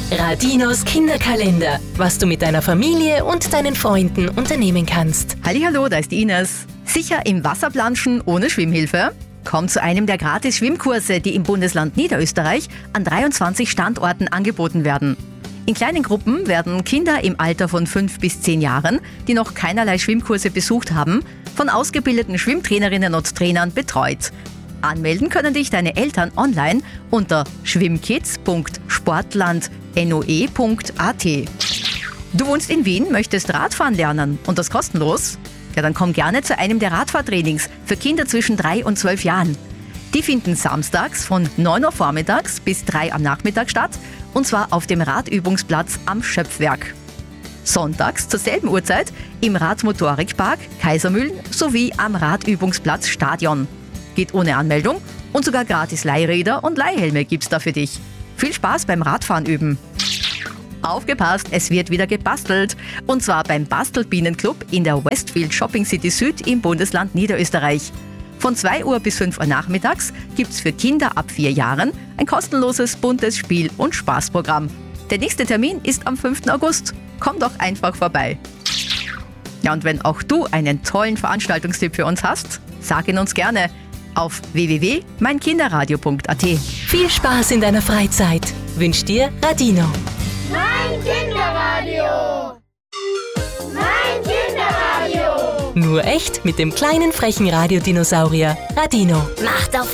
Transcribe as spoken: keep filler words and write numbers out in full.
Radinos Kinderkalender, was du mit deiner Familie und deinen Freunden unternehmen kannst. Hallihallo, da ist die Ines. Sicher im Wasser planschen ohne Schwimmhilfe? Komm zu einem der Gratis-Schwimmkurse, die im Bundesland Niederösterreich an dreiundzwanzig Standorten angeboten werden. In kleinen Gruppen werden Kinder im Alter von fünf bis zehn Jahren, die noch keinerlei Schwimmkurse besucht haben, von ausgebildeten Schwimmtrainerinnen und Trainern betreut. Anmelden können dich deine Eltern online unter schwimmkids punkt sportland punkt noe punkt at. Du wohnst in Wien, möchtest Radfahren lernen und das kostenlos? Ja, dann komm gerne zu einem der Radfahrtrainings für Kinder zwischen drei und zwölf Jahren. Die finden samstags von neun Uhr vormittags bis drei am Nachmittag statt, und zwar auf dem Radübungsplatz am Schöpfwerk. Sonntags zur selben Uhrzeit im Radmotorikpark Kaisermühlen sowie am Radübungsplatz Stadion. Geht ohne Anmeldung und sogar gratis Leihräder und Leihhelme gibt's da für dich. Viel Spaß beim Radfahren üben. Aufgepasst, es wird wieder gebastelt. Und zwar beim Bastelbienenclub in der Westfield Shopping City Süd im Bundesland Niederösterreich. Von zwei Uhr bis fünf Uhr nachmittags gibt's für Kinder ab vier Jahren ein kostenloses, buntes Spiel- und Spaßprogramm. Der nächste Termin ist am fünften August. Komm doch einfach vorbei. Ja, und wenn auch du einen tollen Veranstaltungstipp für uns hast, sag ihn uns gerne auf w w w punkt mein kinderradio punkt a t. Viel Spaß in deiner Freizeit wünscht dir Radino. Mein Kinderradio! Mein Kinderradio! Nur echt mit dem kleinen frechen Radiodinosaurier Radino. Mach doch